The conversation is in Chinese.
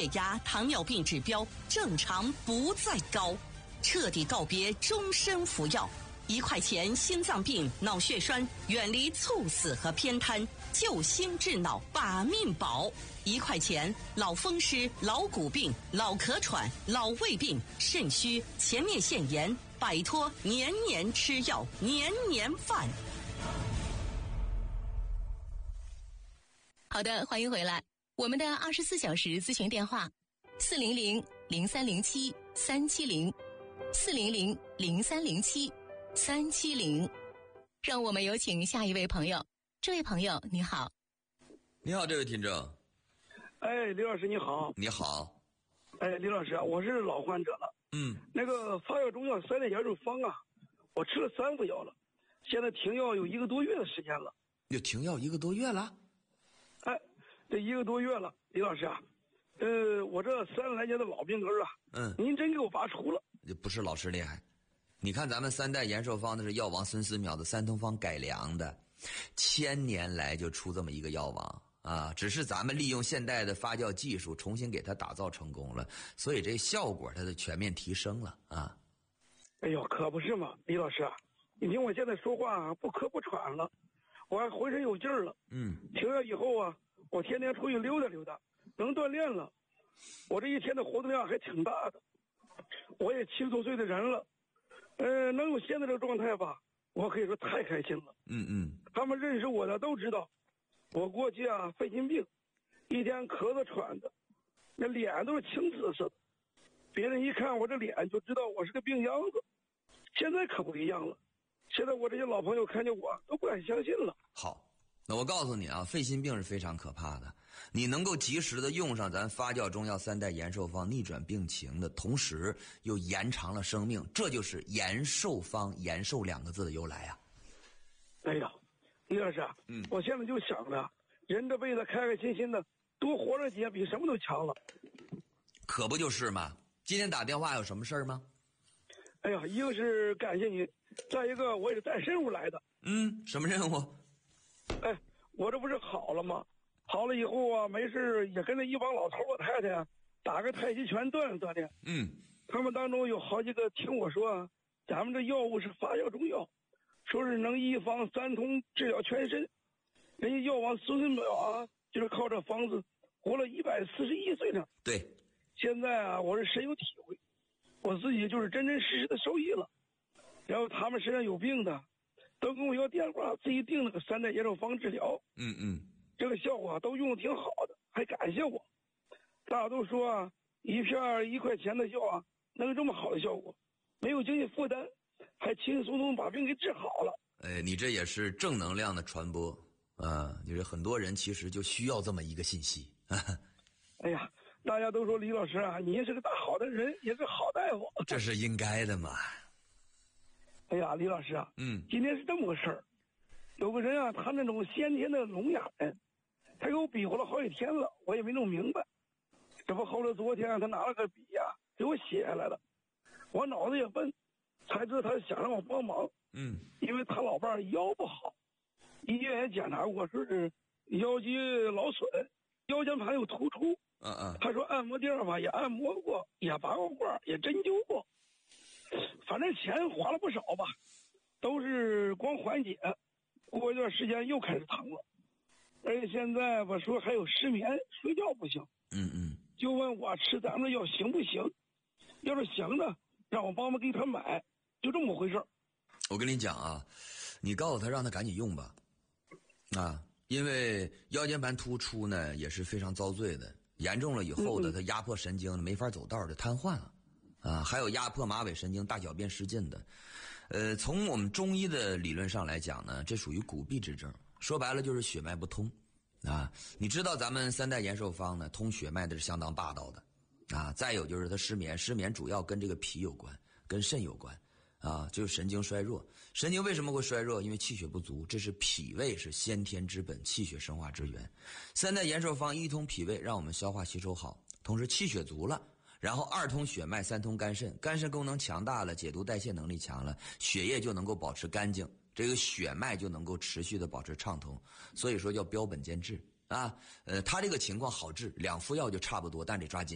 压、糖尿病指标正常不再高，彻底告别终身服药。1块钱心脏病、脑血栓，远离猝死和偏瘫，救心治脑，把命保。1块钱老风湿、老骨病、老咳喘、老胃病、肾虚、前列腺炎，摆脱年年吃药、年年犯。 好的，欢迎回来。我们的24小时咨询电话400-0307-370，400-0307-370。让我们有请下一位朋友。这位朋友你好。 你好，这位听众。 李老师你好。 你好。 李老师，我是老患者了。那个发药中药3代延寿方啊，我吃了3副药了，现在停药有1个多月的时间了。 又停药1个多月了？ 这1个多月了，李老师啊，我这30来年的老病根啊，您真给我拔除了。 不是老师厉害，你看咱们3代延寿方的是药王孙思邈的三通方改良的，1000年来就出这么一个药王啊，只是咱们利用现代的发酵技术重新给它打造成功了，所以这效果它的全面提升了啊。 哎呦，可不是嘛，李老师啊，你听我现在说话不咳不喘了，我还浑身有劲儿了。停药以后啊，我天天出去溜达溜达，能锻炼了，我这一天的活动量还挺大的。我也70多岁的人了，能有现在这个状态吧，我可以说太开心了。他们认识我的都知道，我过去啊肺心病，一天咳嗽喘的，那脸都是青紫色的，别人一看我这脸就知道我是个病秧子。现在可不一样了，现在我这些老朋友看见我都不敢相信了。 好，那我告诉你啊，肺心病是非常可怕的，你能够及时的用上咱发酵中药3代延寿方，逆转病情的同时又延长了生命，这就是延寿方，延寿2个字的由来啊。 哎呀，李老师啊，我现在就想着人这辈子开开心心的多活着几年比什么都强了。 可不就是吗？今天打电话有什么事儿吗？ 哎呀，一个是感谢你，再一个我也是带任务来的。 什么任务？ 我这不是好了吗？好了以后啊，没事也跟着一帮老头老太太啊，打个太极拳锻炼锻炼。他们当中有好几个听我说啊，咱们这药物是发酵中药，说是能一方3通治疗全身。人家药王孙思邈啊，就是靠这方子活了141岁呢。 对， 现在啊，我是深有体会，我自己就是真真实实的受益了。然后他们身上有病的都跟我要电话，自己订了个3代延寿方治疗。这个效果都用的挺好的，还感谢我。大家都说啊，一片1块钱的药啊，能有这么好的效果，没有经济负担，还轻轻松松把病给治好了。 你这也是正能量的传播啊！就是很多人其实就需要这么一个信息。 哎呀，大家都说李老师啊，您是个大好的人，也是好大夫。 这是应该的嘛。 哎呀，李老师啊，今天是这么个事儿，有个人啊，他那种先天的聋哑人，他给我比划了好几天了，我也没弄明白。这不后来昨天他拿了个笔呀，给我写下来了，我脑子也笨，才知道他想让我帮忙。因为他老伴儿腰不好，医院也检查过，说是腰肌劳损，腰间盘有突出。他说按摩垫吧也按摩过，也拔过罐，也针灸过，反正钱花了不少吧，都是光缓解，过一段时间又开始疼了，而且现在吧说还有失眠，睡觉不行。就问我吃咱们的药行不行，要是行的让我帮忙给他买，就这么回事。 我跟你讲啊，你告诉他让他赶紧用吧，因为腰间盘突出呢也是非常遭罪的，严重了以后的他压迫神经没法走道就瘫痪了还有压迫马尾神经大小便失禁的。从我们中医的理论上来讲呢，这属于骨痹之症，说白了就是血脉不通你知道咱们3代延寿方呢通血脉的是相当霸道的再有就是他失眠主要跟这个脾有关，跟肾有关就是神经衰弱。神经为什么会衰弱？因为气血不足，这是脾胃是先天之本，气血生化之源。3代延寿方一通脾胃，让我们消化吸收好，同时气血足了，然后2通血脉，3通肝肾，肝肾功能强大了，解毒代谢能力强了，血液就能够保持干净，这个血脉就能够持续的保持畅通，所以说叫标本兼治他这个情况好治，2副药就差不多，但得抓紧。